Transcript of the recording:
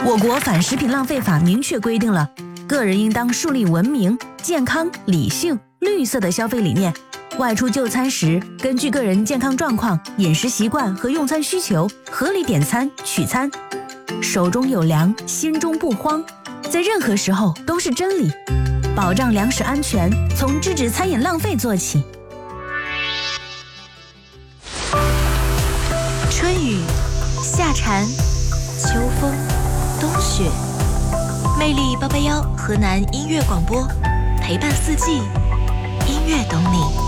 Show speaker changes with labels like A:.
A: 我国反食品浪费法明确规定了，个人应当树立文明、健康、理性、绿色的消费理念。外出就餐时，根据个人健康状况、饮食习惯和用餐需求，合理点餐取餐。手中有粮，心中不慌，在任何时候都是真理。保障粮食安全，从制止餐饮浪费做起。
B: 春雨、夏蝉、秋风、冬雪，魅力881河南音乐广播，陪伴四季，音乐懂你。